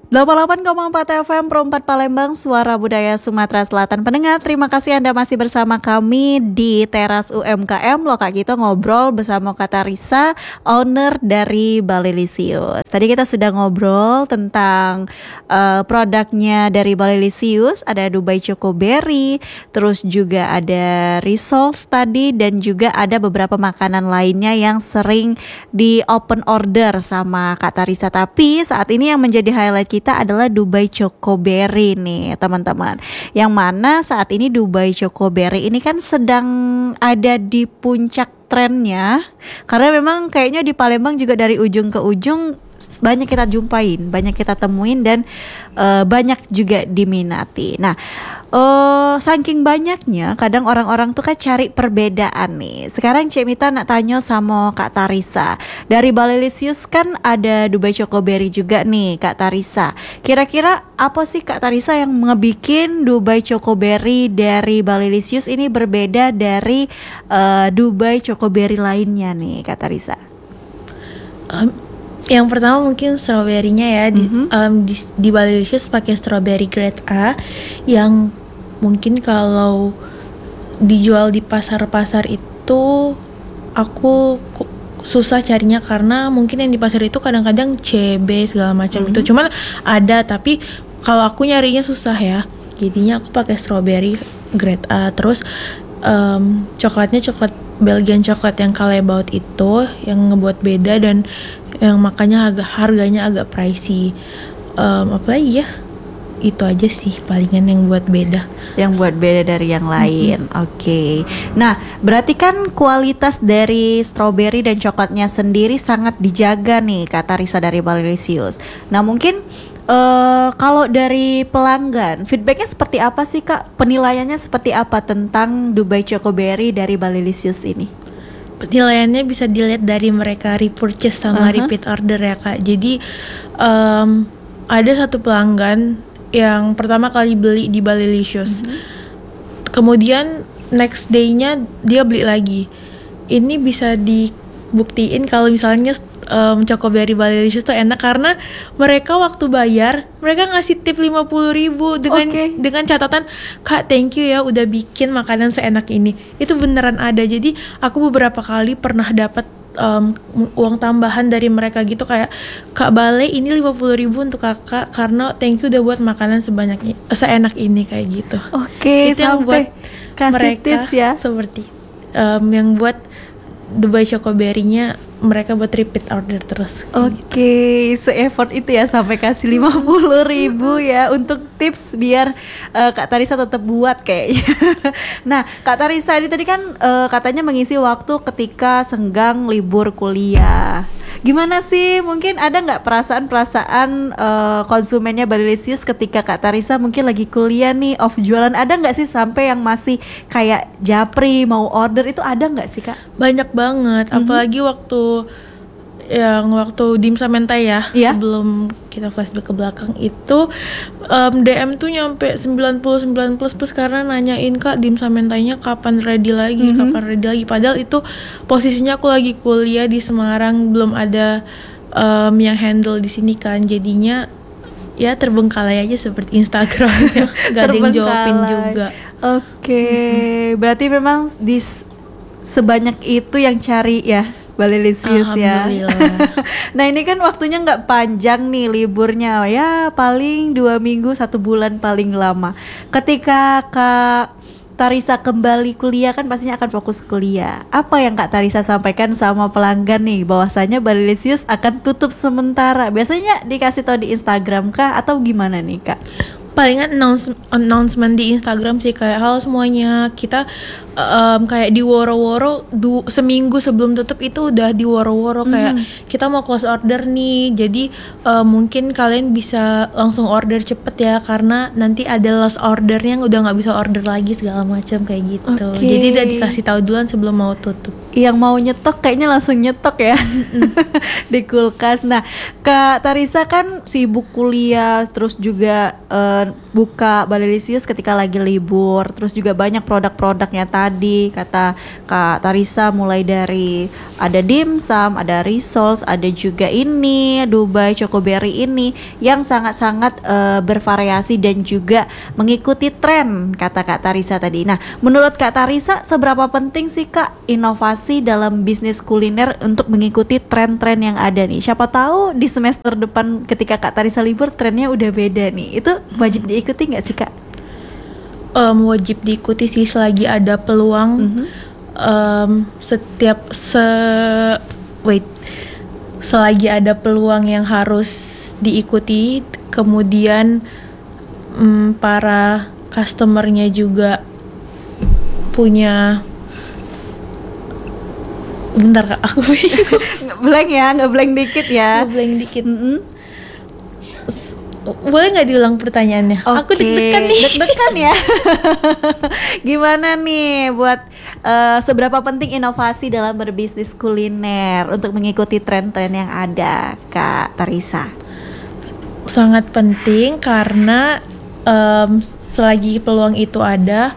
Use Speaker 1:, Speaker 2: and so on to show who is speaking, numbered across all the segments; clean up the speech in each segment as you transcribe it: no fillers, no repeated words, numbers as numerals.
Speaker 1: 88,4 FM Pro 4 Palembang, Suara Budaya Sumatera Selatan. Pendengar, terima kasih Anda masih bersama kami di Teras UMKM. Loh Kak Gito ngobrol bersama Kak Tarisa, owner dari Barilisius. Tadi kita sudah ngobrol tentang produknya dari Barilisius. Ada Dubai Choco Berry, terus juga ada Results tadi, dan juga ada beberapa makanan lainnya yang sering di open order sama Kak Tarisa. Tapi saat ini yang menjadi highlight kita adalah Dubai Choco Berry nih teman-teman. Yang mana saat ini Dubai Choco Berry ini kan sedang ada di puncak trennya. Karena memang kayaknya di Palembang juga dari ujung ke ujung banyak kita jumpain, banyak kita temuin, dan banyak juga diminati. Nah, saking banyaknya kadang orang-orang tuh kan cari perbedaan nih. Sekarang Cik Mita nak tanya sama Kak Tarisa. Dari Barilisius kan ada Dubai Choco Berry juga nih Kak Tarisa. Kira-kira apa sih Kak Tarisa yang ngebikin Dubai Choco Berry dari Barilisius ini berbeda dari Dubai Choco Berry lainnya nih Kak Tarisa?
Speaker 2: Yang pertama mungkin strawberry-nya ya. Di Barilisius pakai strawberry grade A yang mungkin kalau dijual di pasar-pasar itu aku susah carinya, karena mungkin yang di pasar itu kadang-kadang CB segala macam itu. Cuman ada, tapi kalau aku nyarinya susah ya. Jadinya aku pakai strawberry grade A. Terus coklatnya coklat Belgian coklat yang Callebaut itu yang ngebuat beda, dan yang makanya harganya agak pricey. Apalagi ya, itu aja sih palingan yang buat beda.
Speaker 1: Yang buat beda dari yang lain. Oke. Nah, berarti kan kualitas dari strawberry dan coklatnya sendiri sangat dijaga nih Kak Tarisa dari Barilisius. Nah, mungkin kalau dari pelanggan, feedbacknya seperti apa sih Kak? Penilaiannya seperti apa tentang Dubai Choco Berry dari Barilisius ini?
Speaker 2: Penilaiannya bisa dilihat dari mereka repurchase sama repeat order ya Kak. Jadi ada satu pelanggan yang pertama kali beli di Barilisius, kemudian next day-nya dia beli lagi. Ini bisa dibuktiin kalau misalnya Choco Berry Barilisius tuh enak karena mereka waktu bayar mereka ngasih tip 50.000 dengan catatan, Kak thank you ya udah bikin makanan seenak ini. Itu beneran ada. Jadi aku beberapa kali pernah dapat uang tambahan dari mereka gitu, kayak Kak Bale ini 50.000 untuk kakak karena thank you udah buat makanan seenak ini, kayak gitu.
Speaker 1: Oke,
Speaker 2: itu yang buat
Speaker 1: kasih
Speaker 2: mereka
Speaker 1: tips ya.
Speaker 2: Seperti yang buat Dubai Choco Berry-nya mereka buat repeat order terus.
Speaker 1: Oke, se-effort itu ya sampai kasih 50.000 ya untuk tips biar Kak Tarisa tetap buat kayaknya. Nah, Kak Tarisa ini tadi kan katanya mengisi waktu ketika senggang libur kuliah. Gimana sih, mungkin ada nggak perasaan-perasaan konsumennya Barilisius ketika Kak Tarisa mungkin lagi kuliah nih, off jualan, ada nggak sih sampai yang masih kayak japri mau order, itu ada nggak sih Kak?
Speaker 2: Banyak banget, apalagi waktu dimsum mentai ya, sebelum kita flashback ke belakang itu DM tuh nyampe 99 plus karena nanyain Kak dimsum mentainya kapan ready lagi, padahal itu posisinya aku lagi kuliah di Semarang, belum ada yang handle di sini kan, jadinya ya terbengkalai aja seperti Instagram. Gak ada yang jawabin juga.
Speaker 1: Oke, berarti memang sebanyak itu yang cari ya Barilisius ya. Nah ini kan waktunya nggak panjang nih liburnya ya, paling 2 minggu 1 bulan paling lama. Ketika Kak Tarisa kembali kuliah kan pastinya akan fokus kuliah. Apa yang Kak Tarisa sampaikan sama pelanggan nih bahwasanya Barilisius akan tutup sementara? Biasanya dikasih tahu di Instagram kah atau gimana nih Kak?
Speaker 2: Palingan announcement di Instagram sih, kayak halo semuanya, kita kayak di woro-woro seminggu sebelum tutup itu udah di woro-woro kayak kita mau close order nih, jadi mungkin kalian bisa langsung order cepet ya karena nanti ada last ordernya yang udah nggak bisa order lagi segala macam kayak gitu. Jadi udah dikasih tahu duluan sebelum mau tutup.
Speaker 1: Yang mau nyetok kayaknya langsung nyetok ya di kulkas. Nah Kak Tarisa kan sibuk kuliah, terus juga buka Barilisius ketika lagi libur, terus juga banyak produk-produknya tadi tadi kata Kak Tarisa, mulai dari ada dimsum, ada risoles, ada juga ini Dubai Chocoberry ini yang sangat-sangat bervariasi dan juga mengikuti tren kata Kak Tarisa tadi. Nah, menurut Kak Tarisa seberapa penting sih Kak inovasi dalam bisnis kuliner untuk mengikuti tren-tren yang ada nih? Siapa tahu di semester depan ketika Kak Tarisa libur trennya udah beda nih. Itu wajib diikuti nggak sih Kak?
Speaker 2: Wajib diikuti sih selagi ada peluang. Selagi ada peluang yang harus diikuti, kemudian para customernya juga punya. Bentar Kak, aku
Speaker 1: nggak blank dikit ya.
Speaker 2: Boleh nggak diulang pertanyaannya?
Speaker 1: Okay.
Speaker 2: Aku deg-degan nih.
Speaker 1: Deg-degan ya. Gimana nih buat seberapa penting inovasi dalam berbisnis kuliner untuk mengikuti tren-tren yang ada, Kak Tarisa?
Speaker 2: Sangat penting karena selagi peluang itu ada,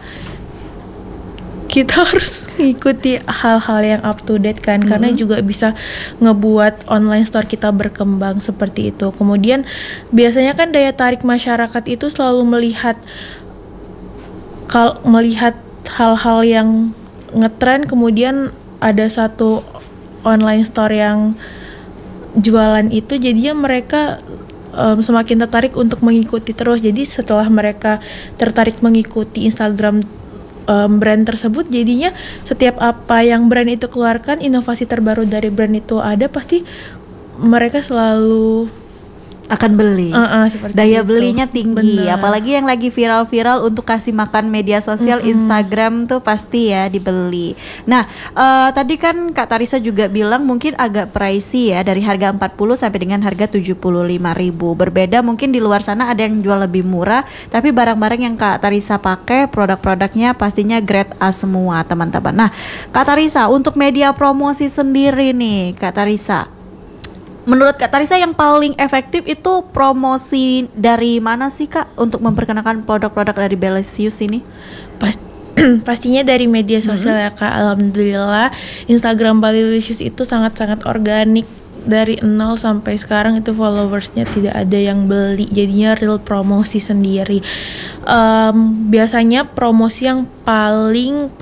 Speaker 2: kita harus mengikuti hal-hal yang up to date kan, karena juga bisa ngebuat online store kita berkembang seperti itu. Kemudian biasanya kan daya tarik masyarakat itu selalu melihat hal-hal yang ngetren, kemudian ada satu online store yang jualan itu, jadinya mereka semakin tertarik untuk mengikuti terus. Jadi setelah mereka tertarik mengikuti Instagram brand tersebut, jadinya setiap apa yang brand itu keluarkan, inovasi terbaru dari brand itu ada, pasti mereka selalu
Speaker 1: akan beli. Daya
Speaker 2: itu.
Speaker 1: Belinya tinggi.
Speaker 2: Bener.
Speaker 1: Apalagi yang lagi viral-viral untuk kasih makan media sosial, Instagram tuh pasti ya dibeli. Nah, tadi kan Kak Tarisa juga bilang mungkin agak pricey ya, dari harga 40 sampai dengan harga 75.000. Berbeda mungkin di luar sana ada yang jual lebih murah, tapi barang-barang yang Kak Tarisa pakai, produk-produknya pastinya grade A semua, teman-teman. Nah, Kak Tarisa, untuk media promosi sendiri nih, Kak Tarisa, menurut Kak Tarisa yang paling efektif itu promosi dari mana sih Kak untuk memperkenalkan produk-produk dari Belesius ini?
Speaker 2: Pastinya dari media sosial ya Kak. Alhamdulillah Instagram Belesius itu sangat-sangat organik. Dari 0 sampai sekarang itu followersnya tidak ada yang beli, jadinya real promosi sendiri. Biasanya promosi yang paling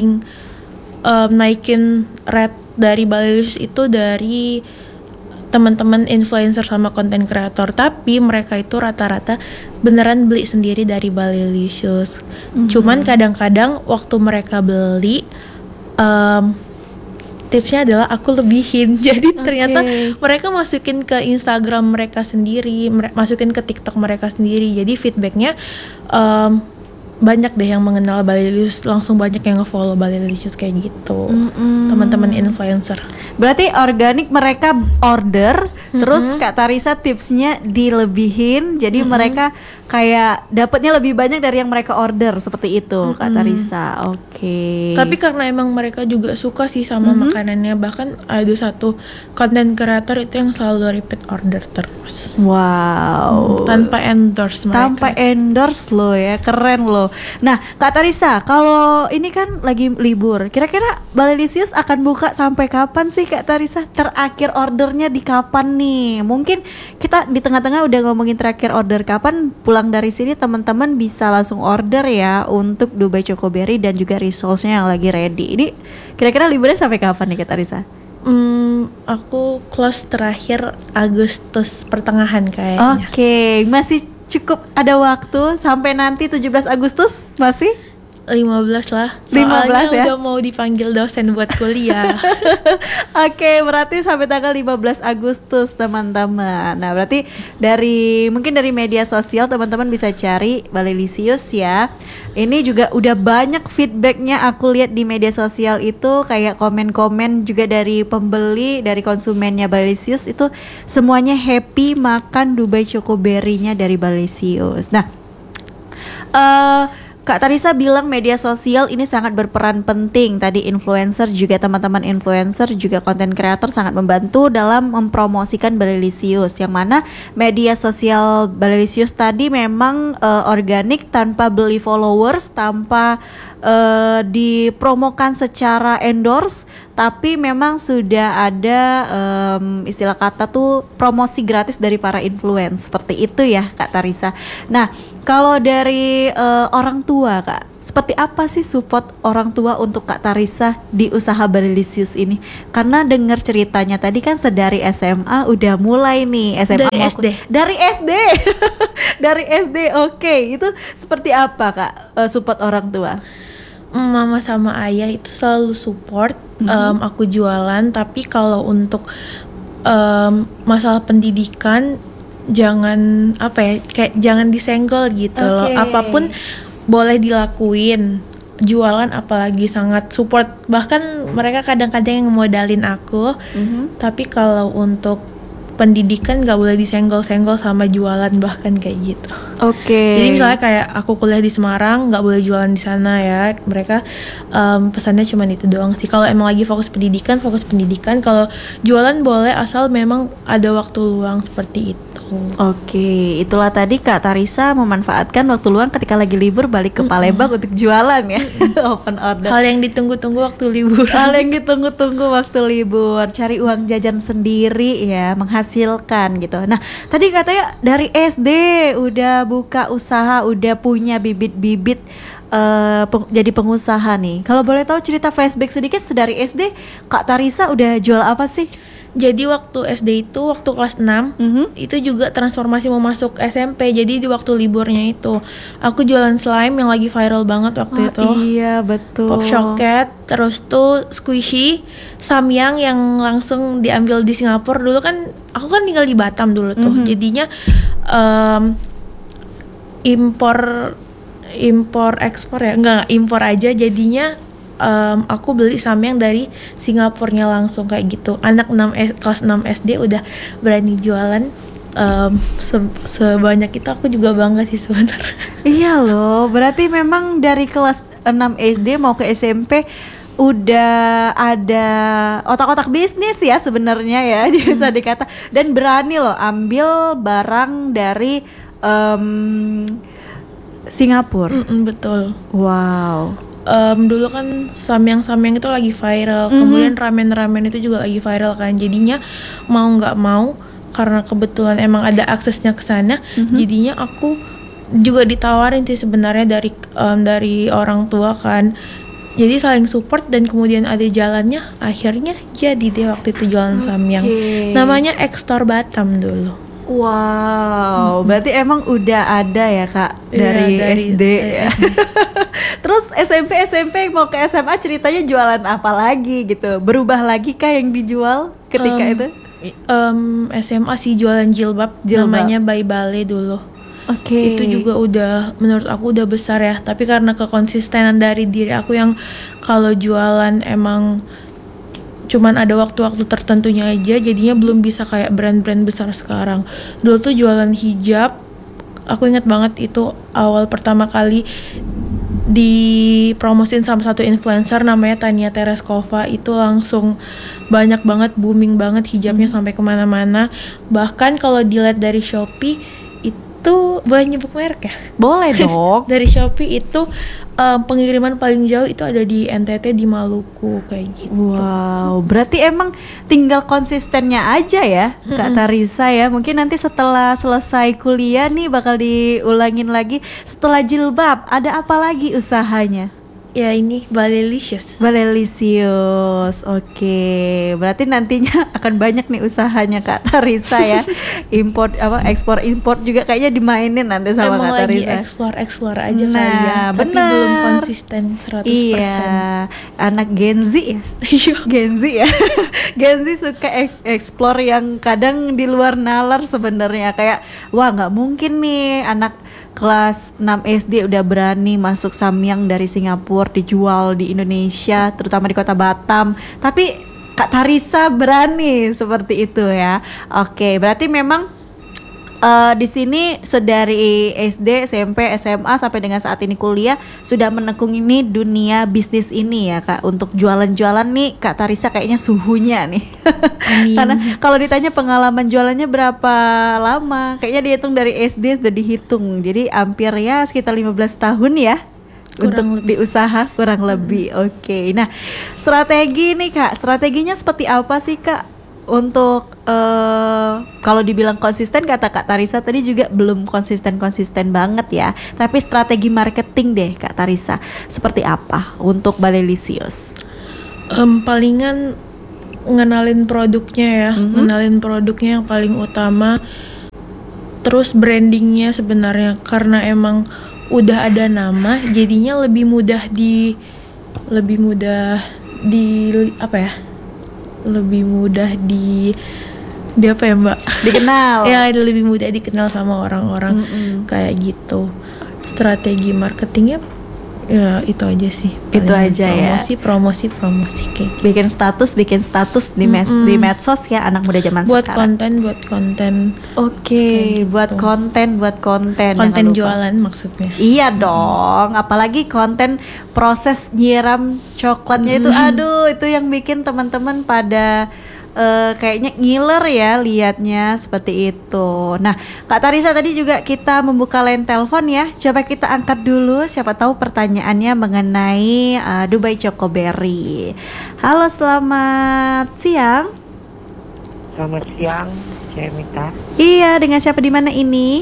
Speaker 2: naikin rate dari Belesius itu dari teman-teman influencer sama konten kreator, tapi mereka itu rata-rata beneran beli sendiri dari Belesius. Cuman kadang-kadang waktu mereka beli, tipsnya adalah aku lebihin. Jadi ternyata mereka masukin ke Instagram mereka sendiri, masukin ke TikTok mereka sendiri. Jadi feedbacknya banyak deh yang mengenal Belesius, langsung banyak yang nge-follow Belesius kayak gitu. Teman-teman influencer.
Speaker 1: Berarti organik mereka order, terus Kak Tarisa tipsnya dilebihin, jadi mereka kayak dapatnya lebih banyak dari yang mereka order, seperti itu Kak Tarisa. Oke.
Speaker 2: Tapi karena emang mereka juga suka sih sama makanannya, bahkan ada satu konten kreator itu yang selalu repeat order terus.
Speaker 1: Wow.
Speaker 2: Tanpa endorse mereka.
Speaker 1: Tanpa endorse loh ya, keren loh. Nah, Kak Tarisa, kalau ini kan lagi libur, kira-kira Belesius akan buka sampai kapan sih Kak Tarisa? Terakhir ordernya di kapan nih? Mungkin kita di tengah-tengah udah ngomongin terakhir order kapan, pulang dari sini teman-teman bisa langsung order ya untuk Dubai Chocoberry dan juga risolesnya yang lagi ready. Ini kira-kira liburnya sampai kapan nih Kak Tarisa?
Speaker 2: Aku close terakhir Agustus pertengahan kayaknya.
Speaker 1: Oke, masih cukup ada waktu sampai nanti 17 Agustus masih?
Speaker 2: 15 lah.
Speaker 1: 15 ya?
Speaker 2: Udah mau dipanggil dosen buat kuliah.
Speaker 1: Oke, berarti sampai tanggal 15 Agustus teman-teman. Nah, berarti mungkin dari media sosial teman-teman bisa cari Belesius ya. Ini juga udah banyak feedbacknya aku lihat di media sosial itu, kayak komen-komen juga dari pembeli, dari konsumennya Belesius itu semuanya happy makan Dubai Chocoberry-nya dari Belesius. Nah, Kak Tarisa bilang media sosial ini sangat berperan penting. Tadi influencer juga, teman-teman influencer juga konten kreator sangat membantu dalam mempromosikan Belesius. Yang mana media sosial Belesius tadi memang organik, tanpa beli followers, tanpa dipromokan secara endorse, tapi memang sudah ada istilah kata tuh promosi gratis dari para influencer, seperti itu ya Kak Tarisa. Nah, kalau dari orang tua Kak, seperti apa sih support orang tua untuk Kak Tarisa di usaha Balilicious ini? Karena dengar ceritanya tadi kan sedari SMA udah mulai nih, SMA
Speaker 2: Dari SD.
Speaker 1: Dari SD. Dari SD. Oke, itu seperti apa Kak support orang tua?
Speaker 2: Mama sama ayah itu selalu support aku jualan, tapi kalau untuk masalah pendidikan jangan kayak jangan disenggol gitu loh. Apapun boleh dilakuin, jualan apalagi sangat support. Bahkan mereka kadang-kadang yang modalin aku. Tapi kalau untuk pendidikan nggak boleh disenggol-senggol sama jualan, bahkan kayak gitu. Jadi misalnya kayak aku kuliah di Semarang, nggak boleh jualan di sana ya. Mereka pesannya cuma itu doang sih. Kalau emang lagi fokus pendidikan. Kalau jualan boleh asal memang ada waktu luang seperti itu.
Speaker 1: Itulah tadi Kak Tarisa memanfaatkan waktu luang ketika lagi libur balik ke Palembang untuk jualan ya. Open order.
Speaker 2: Hal yang ditunggu-tunggu waktu libur.
Speaker 1: Waktu libur, cari uang jajan sendiri ya, menghasilkan gitu. Nah, tadi katanya dari SD udah buka usaha, udah punya bibit-bibit jadi pengusaha nih. Kalau boleh tahu cerita flashback sedikit, dari SD Kak Tarisa udah jual apa sih?
Speaker 2: Jadi waktu SD itu, waktu kelas 6 itu juga transformasi mau masuk SMP. Jadi di waktu liburnya itu aku jualan slime yang lagi viral banget waktu itu.
Speaker 1: Iya betul.
Speaker 2: Pop Shocket, terus tuh Squishy, Samyang yang langsung diambil di Singapura. Dulu kan aku kan tinggal di Batam dulu tuh. Jadinya impor ekspor ya, enggak impor aja. Jadinya aku beli Samyang dari Singapurnya langsung kayak gitu. Anak kelas 6 SD udah berani jualan sebanyak itu, aku juga bangga sih sebenarnya. Iya
Speaker 1: loh, berarti memang dari kelas 6 SD mau ke SMP udah ada otak-otak bisnis ya sebenarnya ya, bisa dikata, dan berani loh ambil barang dari Singapura.
Speaker 2: Betul.
Speaker 1: Wow.
Speaker 2: Dulu kan Samyang itu lagi viral, kemudian ramen itu juga lagi viral kan. Jadinya mau nggak mau, karena kebetulan emang ada aksesnya ke sana, jadinya aku juga ditawarin sih sebenarnya dari orang tua kan. Jadi saling support dan kemudian ada jalannya, akhirnya jadi deh waktu itu jualan Samyang. Namanya X-Store Batam dulu.
Speaker 1: Wow, berarti emang udah ada ya Kak dari SD ya. Terus SMP mau ke SMA ceritanya jualan apa lagi gitu? Berubah lagi kah yang dijual ketika itu?
Speaker 2: SMA sih jualan jilbab. Namanya By Bale dulu. Itu juga udah, menurut aku udah besar ya. Tapi karena kekonsistenan dari diri aku yang kalau jualan emang cuman ada waktu-waktu tertentunya aja, jadinya belum bisa kayak brand-brand besar sekarang. Dulu tuh jualan hijab, aku ingat banget itu awal pertama kali dipromosin sama satu influencer namanya Tania Tereskova. Itu langsung banyak banget, booming banget hijabnya sampai kemana-mana. Bahkan kalau dilihat dari Shopee itu, boleh nyebut merek ya?
Speaker 1: Boleh dong.
Speaker 2: Dari Shopee itu pengiriman paling jauh itu ada di NTT, di Maluku kayak gitu.
Speaker 1: Wow, berarti emang tinggal konsistennya aja ya Kak Tarisa ya. Mungkin nanti setelah selesai kuliah nih bakal diulangin lagi. Setelah jilbab ada apa lagi usahanya?
Speaker 2: Ya ini Balilicious.
Speaker 1: Oke, berarti nantinya akan banyak nih usahanya Kak Tarisa ya. Ekspor import juga kayaknya dimainin nanti sama Kak Tarisa.
Speaker 2: Emang lagi explore aja kali ya. Tapi belum konsisten 100%.
Speaker 1: Iya, anak Gen Z ya. Gen Z ya. Gen Z suka explore yang kadang di luar nalar sebenarnya. Kayak wah, nggak mungkin nih anak kelas 6 SD udah berani masuk Samyang dari Singapura dijual di Indonesia, terutama di kota Batam. Tapi Kak Tarisa berani seperti itu ya. Oke, berarti memang di sini sedari SD, SMP, SMA sampai dengan saat ini kuliah sudah menekuni dunia bisnis ini ya Kak. Untuk jualan-jualan nih Kak Tarisa kayaknya suhunya nih. Karena kalau ditanya pengalaman jualannya berapa lama, kayaknya dihitung dari SD sudah dihitung. Jadi hampir ya sekitar 15 tahun ya.
Speaker 2: Kurang
Speaker 1: untuk di usaha kurang lebih. Oke. Nah, strategi nih Kak, strateginya seperti apa sih Kak untuk kalau dibilang konsisten, kata Kak Tarisa tadi juga belum konsisten banget ya. Tapi strategi marketing deh Kak Tarisa, seperti apa untuk Balelisius?
Speaker 2: Palingan ngenalin produknya ya, ngenalin produknya yang paling utama. Terus brandingnya sebenarnya, karena emang udah ada nama, jadinya lebih mudah di apa ya? Lebih mudah di apa ya Mbak?
Speaker 1: Dikenal.
Speaker 2: Ya, lebih mudah dikenal sama orang-orang kayak gitu. Strategi marketingnya ya itu aja sih.
Speaker 1: Itu aja ya.
Speaker 2: Promosi kayak gitu.
Speaker 1: Bikin status di medsos ya, anak muda zaman
Speaker 2: buat
Speaker 1: sekarang.
Speaker 2: buat konten.
Speaker 1: Oke,
Speaker 2: Gitu.
Speaker 1: buat konten.
Speaker 2: Konten jualan maksudnya.
Speaker 1: Iya dong, apalagi konten proses nyiram coklatnya itu, aduh, itu yang bikin teman-teman pada kayaknya ngiler ya liatnya seperti itu. Nah, Kak Tarisa tadi juga kita membuka line telepon ya. Coba kita angkat dulu, siapa tahu pertanyaannya mengenai Dubai Chocoberry. Halo, selamat siang.
Speaker 3: Selamat siang, saya Mita.
Speaker 1: Iya, dengan siapa di mana ini?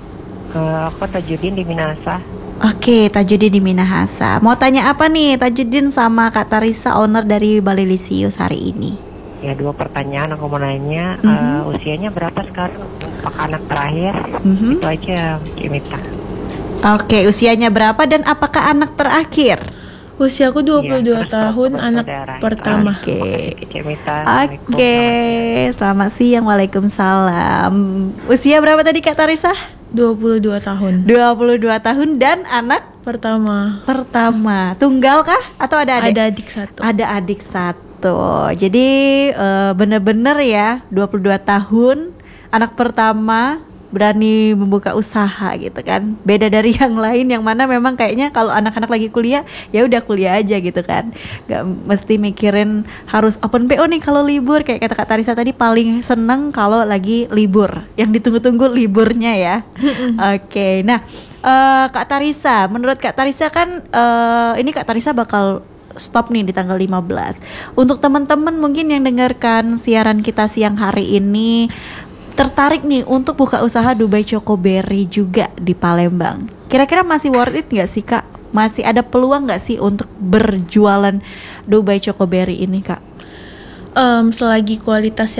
Speaker 3: Aku Tajudin di Minahasa.
Speaker 1: Oke, Tajudin di Minahasa. Mau tanya apa nih Tajudin sama Kak Tarisa, owner dari Balelisius hari ini?
Speaker 3: Ya, 2 pertanyaan aku mau nanya. Usianya berapa sekarang? Apakah anak terakhir? Itu aja, Mita.
Speaker 1: Oke, usianya berapa dan apakah anak terakhir?
Speaker 2: Usiaku 22
Speaker 3: Iya,
Speaker 2: tahun, anak pertama.
Speaker 1: Oke.
Speaker 3: Mita.
Speaker 1: Oke, selamat siang. Waalaikumsalam. Usia berapa tadi Kak Tarisa?
Speaker 2: 22 tahun.
Speaker 1: 22 tahun dan anak
Speaker 2: Pertama.
Speaker 1: Tunggal kah atau ada adik?
Speaker 2: Ada adik satu.
Speaker 1: Ada adik satu. Jadi bener-bener ya 22 tahun, anak pertama, berani membuka usaha gitu kan. Beda dari yang lain yang mana memang kayaknya kalau anak-anak lagi kuliah ya udah kuliah aja gitu kan. Gak mesti mikirin harus open PO nih kalau libur. Kayak kata Kak Tarisa tadi, paling seneng kalau lagi libur. Yang ditunggu-tunggu liburnya ya. Oke, nah Kak Tarisa, menurut Kak Tarisa kan ini Kak Tarisa bakal stop nih di tanggal 15. Untuk teman-teman mungkin yang dengarkan siaran kita siang hari ini tertarik nih untuk buka usaha Dubai Chocoberry juga di Palembang, kira-kira masih worth it gak sih Kak? Masih ada peluang gak sih untuk berjualan Dubai Chocoberry ini Kak?
Speaker 2: Selagi kualitas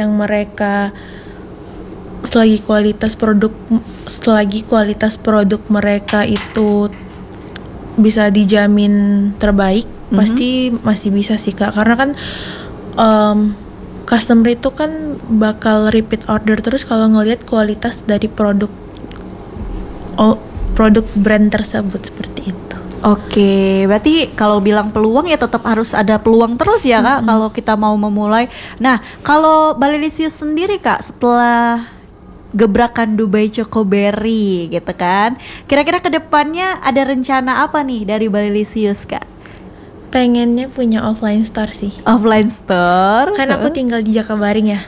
Speaker 2: produk mereka itu bisa dijamin terbaik, pasti masih bisa sih Kak. Karena kan customer itu kan bakal repeat order terus kalau ngelihat kualitas dari produk brand tersebut, seperti itu.
Speaker 1: Oke, berarti kalau bilang peluang ya tetap harus ada peluang terus ya Kak, kalau kita mau memulai. Nah, kalau Balelisius sendiri Kak, setelah gebrakan Dubai Chocoberry gitu kan, kira-kira kedepannya ada rencana apa nih dari Balelisius Kak?
Speaker 2: Pengennya punya offline store sih.
Speaker 1: Offline store?
Speaker 2: Kan aku tinggal di Jakabaring ya.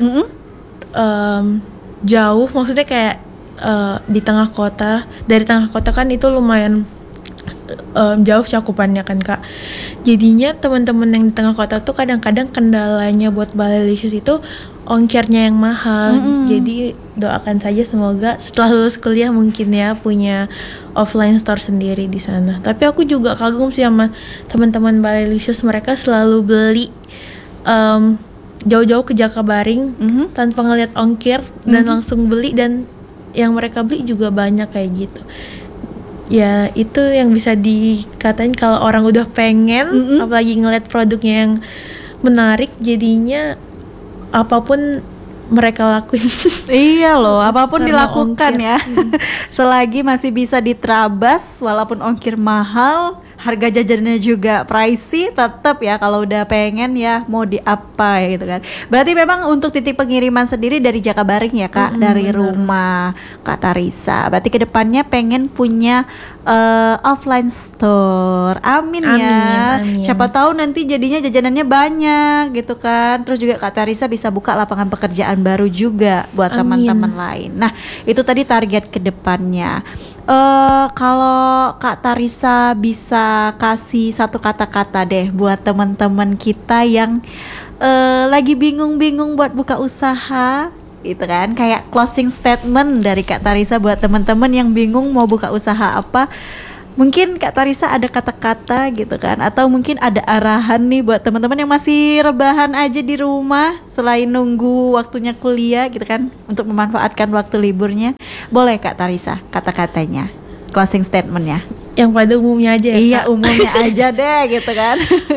Speaker 2: Jauh, maksudnya kayak di tengah kota. Dari tengah kota kan itu lumayan jauh cakupannya kan Kak. Jadinya teman-teman yang di tengah kota tuh kadang-kadang kendalanya buat Balelisius itu ongkirnya yang mahal. Jadi doakan saja semoga setelah lulus kuliah mungkin ya punya offline store sendiri di sana. Tapi aku juga kagum sih sama teman-teman Balelisius, mereka selalu beli jauh-jauh ke Jakabaring tanpa ngeliat ongkir dan langsung beli, dan yang mereka beli juga banyak kayak gitu. Ya itu yang bisa dikatain kalau orang udah pengen, apalagi ngeliat produknya yang menarik, jadinya apapun mereka lakuin. Iya
Speaker 1: loh, apapun dilakukan
Speaker 2: ongkir.
Speaker 1: Ya. Selagi masih bisa diterabas walaupun ongkir mahal, harga jajannya juga pricey, tetap ya kalau udah pengen ya mau di apa ya gitu kan. Berarti memang untuk titik pengiriman sendiri dari Jakabaring ya Kak, dari
Speaker 2: benar.
Speaker 1: rumah Kak Tarisa. Berarti kedepannya pengen punya offline store. Amin ya.
Speaker 2: Amin.
Speaker 1: Siapa tahu nanti jadinya jajanannya banyak gitu kan. Terus juga Kak Tarisa bisa buka lapangan pekerjaan baru juga buat teman-teman lain. Nah, itu tadi target kedepannya. Kalau Kak Tarisa bisa kasih satu kata-kata deh buat teman-teman kita yang lagi bingung-bingung buat buka usaha gitu kan, kayak closing statement dari Kak Tarisa buat teman-teman yang bingung mau buka usaha apa. Mungkin Kak Tarisa ada kata-kata gitu kan, atau mungkin ada arahan nih buat teman-teman yang masih rebahan aja di rumah selain nunggu waktunya kuliah gitu kan, untuk memanfaatkan waktu liburnya. Boleh Kak Tarisa kata-katanya, closing statementnya.
Speaker 2: Yang pada umumnya aja ya,
Speaker 1: Iya,
Speaker 2: Kak?
Speaker 1: umumnya aja deh gitu kan.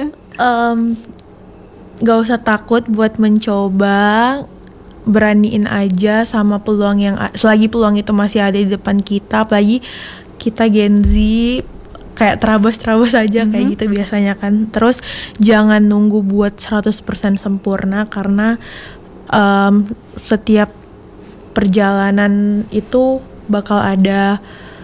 Speaker 2: Gak usah takut buat mencoba, beraniin aja sama peluang yang selagi peluang itu masih ada di depan kita. Apalagi kita Gen Z, kayak terabas-terabas aja kayak gitu biasanya kan. Terus jangan nunggu buat 100% sempurna, karena setiap perjalanan itu bakal ada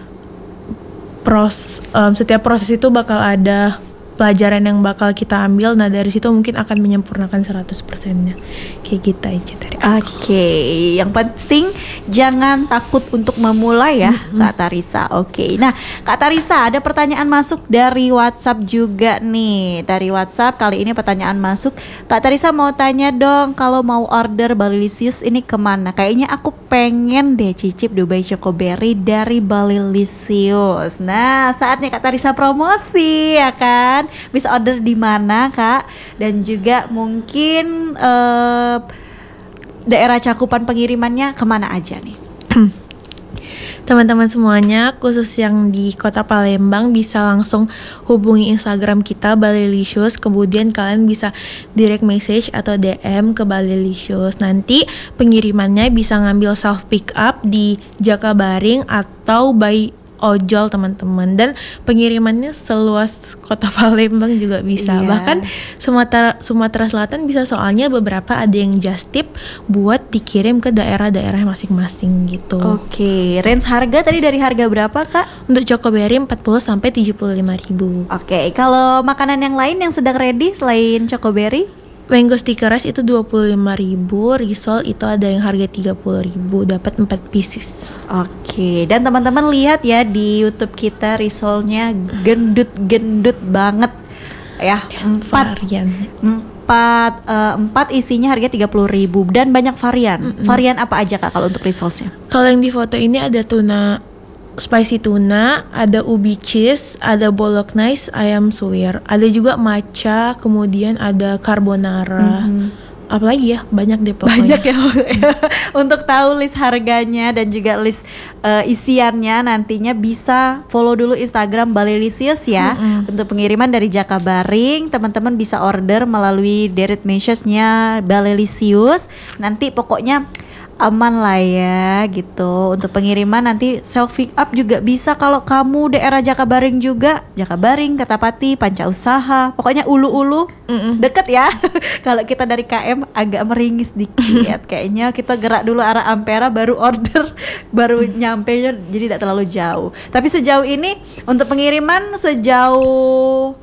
Speaker 2: setiap proses itu bakal ada pelajaran yang bakal kita ambil. Nah dari situ mungkin akan menyempurnakan 100%-nya. Kayak gitu aja dari aku.
Speaker 1: Oke, yang penting jangan takut untuk memulai ya, Kak Tarisa. Oke, nah Kak Tarisa, ada pertanyaan masuk dari WhatsApp juga nih. Dari WhatsApp kali ini pertanyaan masuk, Kak Tarisa mau tanya dong, kalau mau order Balilicious ini kemana? Kayaknya aku pengen deh cicip Dubai Chocoberry dari Balilicious. Nah saatnya Kak Tarisa promosi ya kan. Bisa order di mana Kak? Dan juga mungkin daerah cakupan pengirimannya kemana aja nih?
Speaker 2: Teman-teman semuanya, khusus yang di kota Palembang, bisa langsung hubungi Instagram kita Balilicious. Kemudian kalian bisa direct message atau DM ke Balilicious. Nanti pengirimannya bisa ngambil self pick up di Jakabaring atau by ojol teman-teman, dan pengirimannya seluas kota Palembang juga bisa. Bahkan Sumatera Selatan bisa, soalnya beberapa ada yang just tip buat dikirim ke daerah-daerah masing-masing gitu.
Speaker 1: Oke, range harga tadi dari harga berapa Kak?
Speaker 2: Untuk Chocoberry 40 sampai 75.000.
Speaker 1: Oke, kalau makanan yang lain yang sedang ready selain Chocoberry?
Speaker 2: Mango sticker rice itu 25.000, risol itu ada yang harga 30.000, dapat 4 pieces.
Speaker 1: Oke, dan teman-teman lihat ya di YouTube kita risolnya gendut-gendut banget ya. Empat isinya harga 30.000 dan banyak varian. Varian apa aja Kak kalau untuk risolnya?
Speaker 2: Kalau yang di foto ini ada tuna, spicy tuna, ada ubi cheese, ada bolognese, ayam suwir, ada juga matcha, kemudian ada carbonara. Apalagi ya, banyak deh pokoknya.
Speaker 1: Banyak ya. Untuk tahu list harganya dan juga list isiannya, nantinya bisa follow dulu Instagram Balilicious ya. Untuk pengiriman dari Jakabaring, teman-teman bisa order melalui direct message-nya Balilicious. Nanti pokoknya aman lah ya gitu. Untuk pengiriman nanti self pick up juga bisa kalau kamu daerah Jakabaring juga. Jakabaring, Kertapati, Panca Usaha, pokoknya ulu-ulu deket ya. Kalau kita dari KM agak meringis dikit. Kayaknya kita gerak dulu arah Ampera baru order, baru nyampe nya, jadi tidak terlalu jauh. Tapi sejauh ini untuk pengiriman sejauh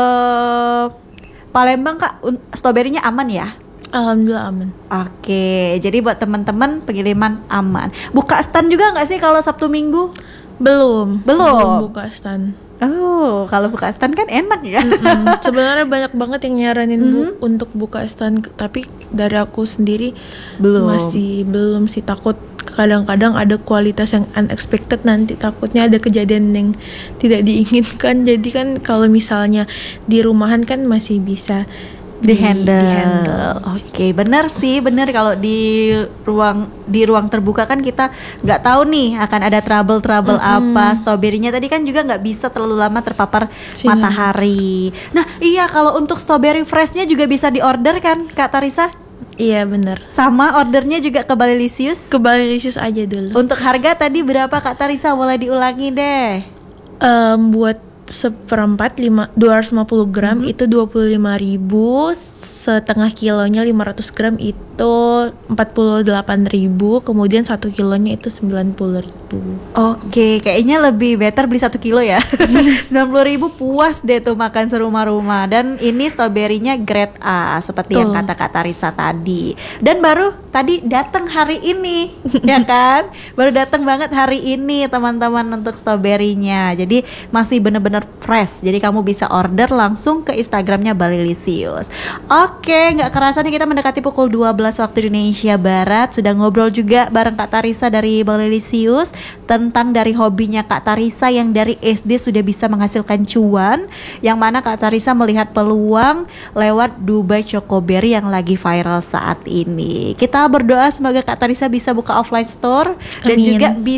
Speaker 1: Palembang Kak, stroberinya aman ya?
Speaker 2: Alhamdulillah aman.
Speaker 1: Oke, jadi buat teman-teman pengiriman aman. Buka stand juga nggak sih kalau Sabtu Minggu?
Speaker 2: Belum buka stand.
Speaker 1: Oh, kalau buka stand kan enak ya.
Speaker 2: Sebenarnya banyak banget yang nyaranin untuk buka stand, tapi dari aku sendiri masih belum sih. Takut kadang-kadang ada kualitas yang unexpected, nanti takutnya ada kejadian yang tidak diinginkan. Jadi kan kalau misalnya di rumahan kan masih bisa
Speaker 1: di handle. Oke, benar sih, benar. Kalau di ruang terbuka kan kita nggak tahu nih akan ada trouble apa. Stroberinya tadi kan juga nggak bisa terlalu lama terpapar matahari. Nah iya, kalau untuk strawberry freshnya juga bisa diorder kan Kak Tarisa?
Speaker 2: Iya benar.
Speaker 1: Sama ordernya juga ke Balilicious?
Speaker 2: Ke Balilicious aja dulu.
Speaker 1: Untuk harga tadi berapa Kak Tarisa? Boleh diulangi deh.
Speaker 2: Buat seperempat 250 gram itu 25.000, setengah kilonya 500 gram itu 48.000, kemudian 1 kilonya itu 90.000.
Speaker 1: Oke, kayaknya lebih better beli 1 kilo ya. 90.000 puas deh tuh makan serumah-rumah. Dan ini stroberinya grade A seperti yang kata Kak Tarisa tadi. Dan baru tadi datang hari ini, ya kan? Baru datang banget hari ini teman-teman untuk stroberinya. Jadi masih bener-bener benar-benar fresh. Jadi kamu bisa order langsung ke Instagramnya Balilicious. Oke, nggak kerasa nih kita mendekati pukul 12 waktu Indonesia Barat. Sudah ngobrol juga bareng Kak Tarisa dari Balilicious tentang dari hobinya Kak Tarisa yang dari SD sudah bisa menghasilkan cuan, yang mana Kak Tarisa melihat peluang lewat Dubai Chocoberry yang lagi viral saat ini. Kita berdoa semoga Kak Tarisa bisa buka offline store dan
Speaker 2: Amin.
Speaker 1: juga